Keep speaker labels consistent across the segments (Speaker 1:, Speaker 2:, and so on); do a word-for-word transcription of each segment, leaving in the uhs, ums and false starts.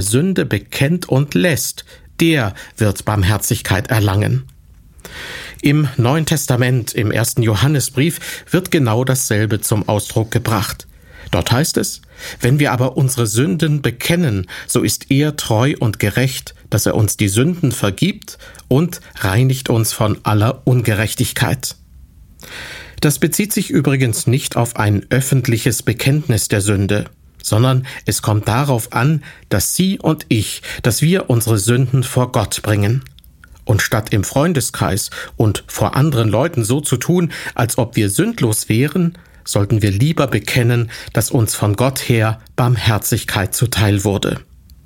Speaker 1: Sünde bekennt und lässt, der wird Barmherzigkeit erlangen. Im Neuen Testament, im ersten Johannesbrief, wird genau dasselbe zum Ausdruck gebracht. Dort heißt es: Wenn wir aber unsere Sünden bekennen, so ist er treu und gerecht, dass er uns die Sünden vergibt und reinigt uns von aller Ungerechtigkeit. Das bezieht sich übrigens nicht auf ein öffentliches Bekenntnis der Sünde, sondern es kommt darauf an, dass Sie und ich, dass wir unsere Sünden vor Gott bringen. Und statt im Freundeskreis und vor anderen Leuten so zu tun, als ob wir sündlos wären, sollten wir lieber bekennen, dass uns von Gott her Barmherzigkeit zuteil wurde.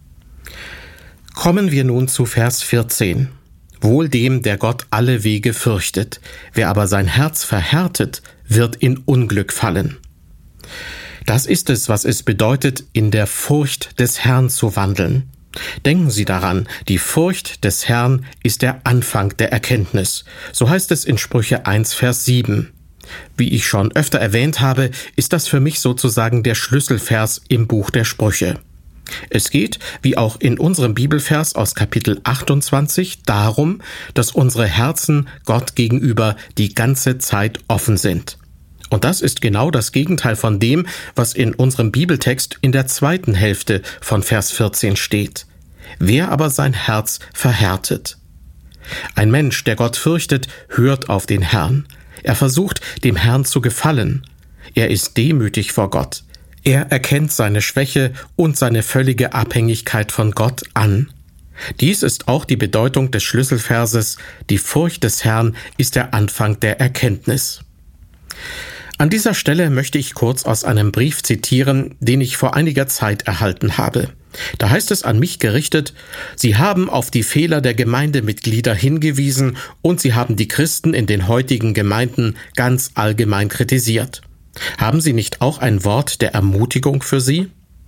Speaker 1: Kommen wir nun zu Vers vierzehn. Wohl dem, der Gott alle Wege fürchtet, wer aber sein Herz verhärtet, wird in Unglück fallen. Das ist es, was es bedeutet, in der Furcht des Herrn zu wandeln. Denken Sie daran, die Furcht des Herrn ist der Anfang der Erkenntnis. So heißt es in Sprüche eins, Vers sieben. Wie ich schon öfter erwähnt habe, ist das für mich sozusagen der Schlüsselvers im Buch der Sprüche. Es geht, wie auch in unserem Bibelvers aus Kapitel achtundzwanzig, darum, dass unsere Herzen Gott gegenüber die ganze Zeit offen sind. Und das ist genau das Gegenteil von dem, was in unserem Bibeltext in der zweiten Hälfte von Vers vierzehn steht. Wer aber sein Herz verhärtet. Ein Mensch, der Gott fürchtet, hört auf den Herrn. Er versucht, dem Herrn zu gefallen. Er ist demütig vor Gott. Er erkennt seine Schwäche und seine völlige Abhängigkeit von Gott an. Dies ist auch die Bedeutung des Schlüsselverses: Die Furcht des Herrn ist der Anfang der Erkenntnis. An dieser Stelle möchte ich kurz aus einem Brief zitieren, den ich vor einiger Zeit erhalten habe. Da heißt es an mich gerichtet: Sie haben auf die Fehler der Gemeindemitglieder hingewiesen und Sie haben die Christen in den heutigen Gemeinden ganz allgemein kritisiert. Haben Sie nicht auch ein Wort der Ermutigung für Sie?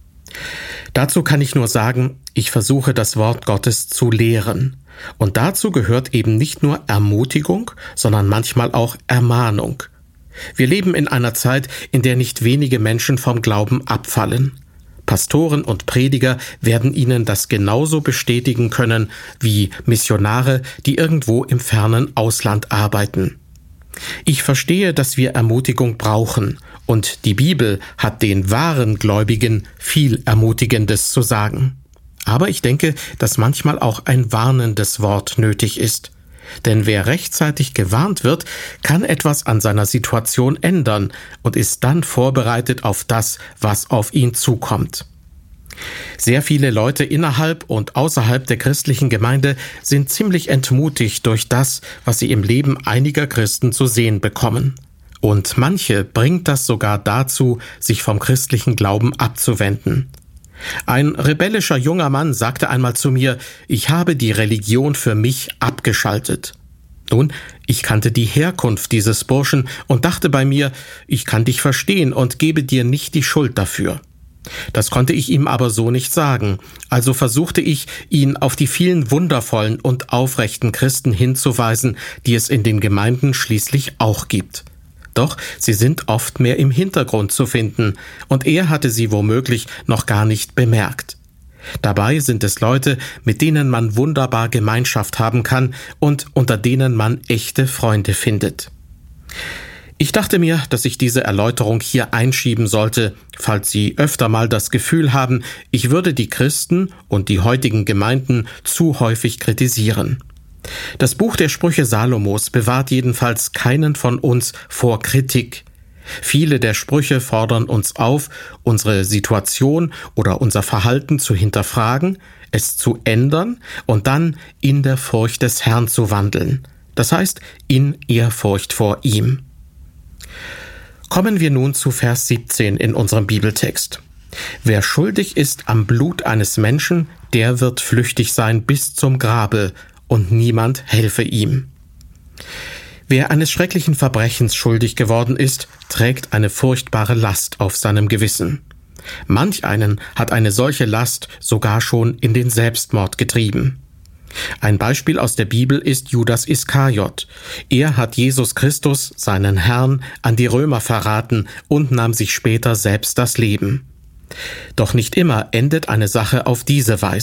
Speaker 1: Dazu kann ich nur sagen, ich versuche das Wort Gottes zu lehren. Und dazu gehört eben nicht nur Ermutigung, sondern manchmal auch Ermahnung. Wir leben in einer Zeit, in der nicht wenige Menschen vom Glauben abfallen. Pastoren und Prediger werden Ihnen das genauso bestätigen können wie Missionare, die irgendwo im fernen Ausland arbeiten. Ich verstehe, dass wir Ermutigung brauchen, und die Bibel hat den wahren Gläubigen viel Ermutigendes zu sagen. Aber ich denke, dass manchmal auch ein warnendes Wort nötig ist. Denn wer rechtzeitig gewarnt wird, kann etwas an seiner Situation ändern und ist dann vorbereitet auf das, was auf ihn zukommt. Sehr viele Leute innerhalb und außerhalb der christlichen Gemeinde sind ziemlich entmutigt durch das, was sie im Leben einiger Christen zu sehen bekommen. Und manche bringt das sogar dazu, sich vom christlichen Glauben abzuwenden. Ein rebellischer junger Mann sagte einmal zu mir: Ich habe die Religion für mich abgeschaltet. Nun, ich kannte die Herkunft dieses Burschen und dachte bei mir, ich kann dich verstehen und gebe dir nicht die Schuld dafür. Das konnte ich ihm aber so nicht sagen, also versuchte ich, ihn auf die vielen wundervollen und aufrechten Christen hinzuweisen, die es in den Gemeinden schließlich auch gibt. Doch sie sind oft mehr im Hintergrund zu finden, und er hatte sie womöglich noch gar nicht bemerkt. Dabei sind es Leute, mit denen man wunderbar Gemeinschaft haben kann und unter denen man echte Freunde findet. Ich dachte mir, dass ich diese Erläuterung hier einschieben sollte, falls Sie öfter mal das Gefühl haben, ich würde die Christen und die heutigen Gemeinden zu häufig kritisieren. Das Buch der Sprüche Salomos bewahrt jedenfalls keinen von uns vor Kritik. Viele der Sprüche fordern uns auf, unsere Situation oder unser Verhalten zu hinterfragen, es zu ändern und dann in der Furcht des Herrn zu wandeln. Das heißt, in Ehrfurcht vor ihm. Kommen wir nun zu Vers siebzehn in unserem Bibeltext. Wer schuldig ist am Blut eines Menschen, der wird flüchtig sein bis zum Grabe, und niemand helfe ihm. Wer eines schrecklichen Verbrechens schuldig geworden ist, trägt eine furchtbare Last auf seinem Gewissen. Manch einen hat eine solche Last sogar schon in den Selbstmord getrieben. Ein Beispiel aus der Bibel ist Judas Iskariot. Er hat Jesus Christus, seinen Herrn, an die Römer verraten und nahm sich später selbst das Leben. Doch nicht immer endet eine Sache auf diese Weise.